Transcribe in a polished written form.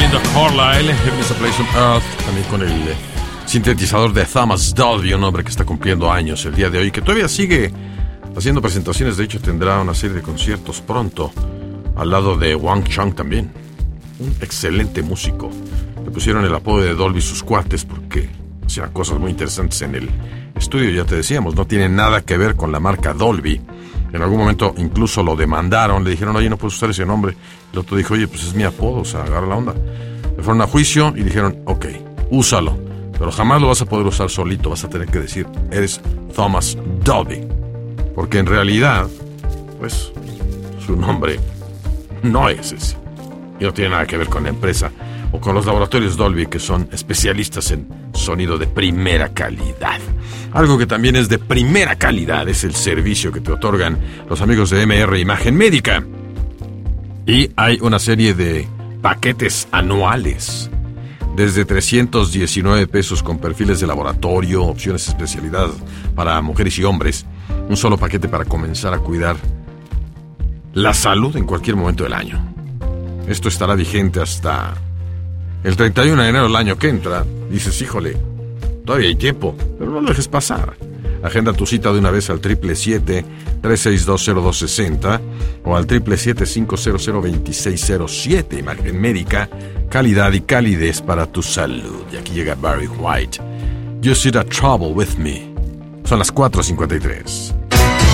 Linda Carlisle, Heaven is a Place on Earth, también con el sintetizador de Thomas Dolby, un hombre que está cumpliendo años el día de hoy, que todavía sigue haciendo presentaciones. De hecho, tendrá una serie de conciertos pronto, al lado de Wang Chung también, un excelente músico. Le pusieron el apodo de Dolby sus cuates porque hacía cosas muy interesantes en el estudio, ya te decíamos, no tiene nada que ver con la marca Dolby. En algún momento incluso lo demandaron, le dijeron, oye, no puedes usar ese nombre. El otro dijo, oye, pues es mi apodo, o sea, agarra la onda. Le fueron a juicio y dijeron, ok, úsalo, pero jamás lo vas a poder usar solito, vas a tener que decir, eres Thomas Dolby. Porque en realidad, pues, su nombre no es ese. Y no tiene nada que ver con la empresa o con los laboratorios Dolby, que son especialistas en sonido de primera calidad. Algo que también es de primera calidad es el servicio que te otorgan los amigos de MR Imagen Médica. Y hay una serie de paquetes anuales, desde 319 pesos con perfiles de laboratorio, opciones de especialidad para mujeres y hombres. Un solo paquete para comenzar a cuidar la salud en cualquier momento del año. Esto estará vigente hasta el 31 de enero del año que entra. Dices, híjole, todavía hay tiempo, pero no lo dejes pasar. Agenda tu cita de una vez al 777-362-0260 o al 777-500-2607. Imagen Médica, calidad y calidez para tu salud. Y aquí llega Barry White. You see that trouble with me. Son las 4:53.